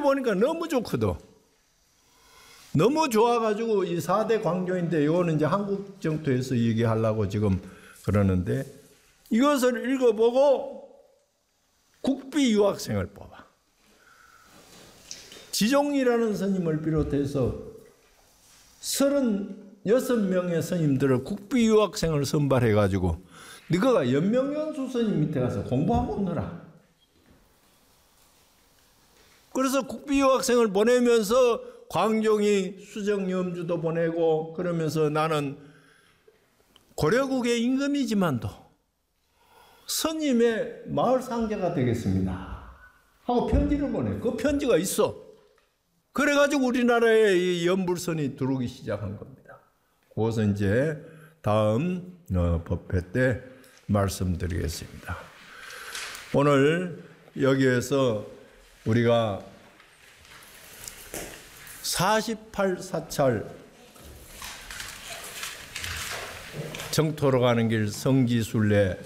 보니까 너무 좋거든. 너무 좋아가지고 이 4대 광교인데 이거는 이제 한국 정토에서 얘기하려고 지금 그러는데 이것을 읽어보고 국비 유학생을 뽑아. 지종이라는 스님을 비롯해서 36명의 스님들을 국비 유학생을 선발해가지고 너가 연명연수 스님 밑에 가서 공부하고 오너라. 그래서 국비 유학생을 보내면서 광종이 수정염주도 보내고 그러면서 나는 고려국의 임금이지만도 스님의 마을 상제가 되겠습니다 하고 편지를 보내. 그 편지가 있어. 그래가지고 우리나라에 이 연불선이 들어오기 시작한 겁니다. 그것은 이제 다음 법회 때 말씀드리겠습니다. 오늘 여기에서 우리가 48사찰 정토로 가는 길 성지순례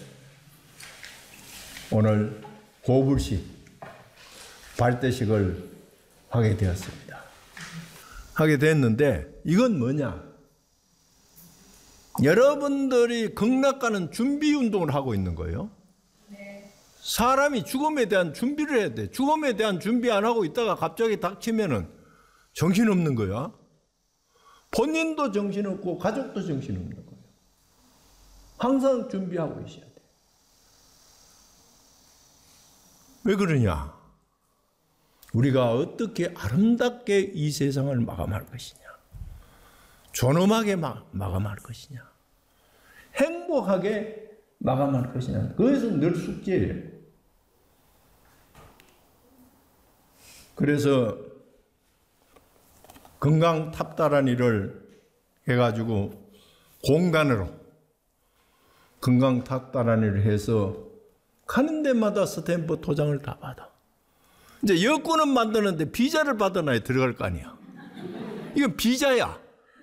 오늘 고불식 발대식을 하게 되었습니다. 하게 됐는데 이건 뭐냐? 여러분들이 극락가는 준비 운동을 하고 있는 거예요. 사람이 죽음에 대한 준비를 해야 돼. 죽음에 대한 준비 안 하고 있다가 갑자기 닥치면은 정신없는 거야. 본인도 정신없고 가족도 정신없는 거예요. 항상 준비하고 있어야 돼. 왜 그러냐? 우리가 어떻게 아름답게 이 세상을 마감할 것이냐? 존엄하게 마감할 것이냐? 행복하게 마감할 것이냐? 그것은 늘 숙제예요. 그래서 건강 탑달한 일을 해가지고 공단으로 건강 탑달한 일을 해서 가는 데마다 스탬프 도장을 다 받아. 이제 여권은 만드는데 비자를 받아놔야 들어갈 거 아니야. 이건 비자야.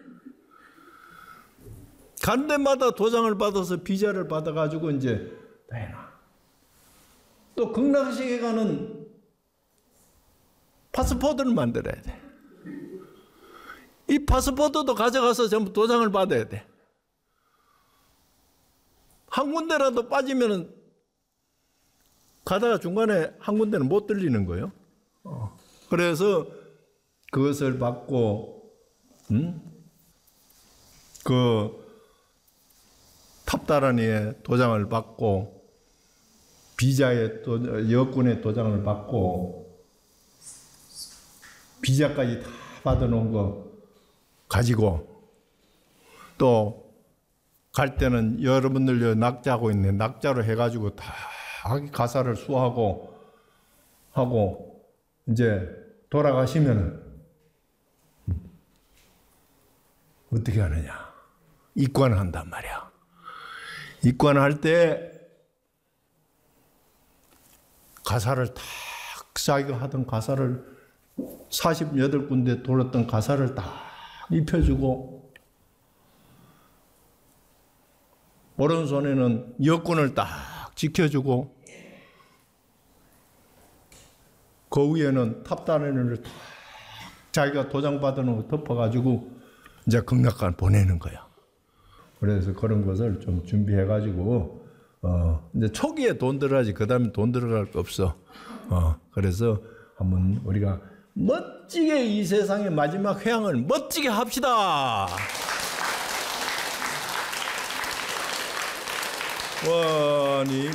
가는 데마다 도장을 받아서 비자를 받아가지고 이제 다 해놔. 또 극락식에 가는 파스포드를 만들어야 돼. 이 파스포드도 가져가서 전부 도장을 받아야 돼. 한 군데라도 빠지면은 가다가 중간에 한 군데는 못 들리는 거예요. 그래서 그것을 받고, 그 탑다란이의 도장을 받고, 비자의 여권의 도장을 받고, 비자까지 다 받아놓은 거 가지고, 또 갈 때는 여러분들 낙자하고 있네. 낙자로 해가지고 다 가사를 수하고 하고 이제 돌아가시면은 어떻게 하느냐? 입관을 한단 말이야. 입관할 때 가사를 다 자기가 하던 가사를 48군데 돌았던 가사를 다 입혀주고 오른손에는 여권을 딱 지켜주고 그 위에는 탑단을 딱 자기가 도장 받아놓은 거 덮어가지고 이제 극락관 보내는 거야. 그래서 그런 것을 좀 준비해가지고 이제 초기에 돈 들어야지 그 다음에 돈 들어갈 거 없어. 그래서 한번 우리가 멋지게 이 세상의 마지막 회항을 멋지게 합시다. 원이